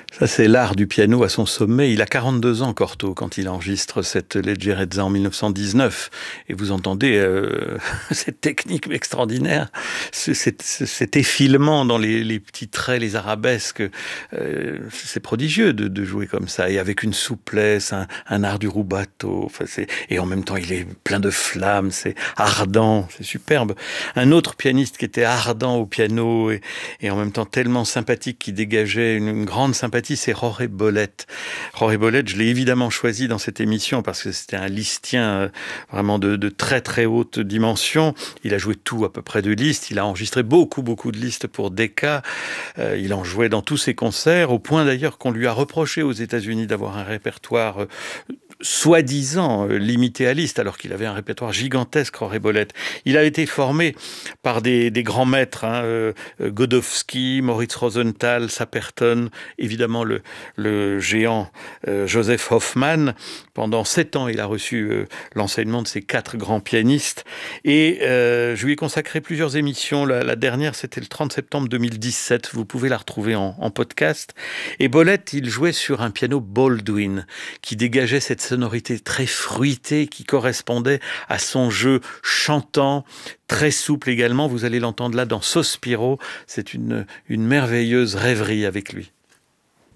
Ça, c'est l'art du piano à son sommet. Il a 42 ans, Cortot, quand il enregistre cette Leggerezza en 1919. Et vous entendez cette technique extraordinaire, cet effilement dans les petits traits, les arabesques. C'est prodigieux de jouer comme ça. Et avec une souplesse, un art du rubato. Enfin, et en même temps, il est plein de flammes, c'est ardent, c'est superbe. Un autre pianiste qui était ardent au piano et en même temps tellement sympathique, qui dégageait une grande sympathie, c'est Jorge Bolet. Jorge Bolet, je l'ai évidemment choisi dans cette émission parce que c'était un listien vraiment de très très haute dimension. Il a joué tout à peu près de Liszt, il a enregistré beaucoup de Liszt pour Decca, il en jouait dans tous ses concerts, au point d'ailleurs qu'on lui a reproché aux États-Unis d'avoir un répertoire soi-disant limité à Liszt, alors qu'il avait un répertoire gigantesque, Jorge Bolet. Il a été formé par des grands maîtres, Godowsky, Moritz Rosenthal, Saperton, évidemment le géant Joseph Hoffmann. Pendant 7 ans, il a reçu l'enseignement de ces 4 grands pianistes. Et je lui ai consacré plusieurs émissions. La dernière, c'était le 30 septembre 2017. Vous pouvez la retrouver en podcast. Et Bolet, il jouait sur un piano Baldwin qui dégageait cette sonorité très fruitée qui correspondait à son jeu chantant, très souple également. Vous allez l'entendre là dans Sospiro. C'est une merveilleuse rêverie avec lui.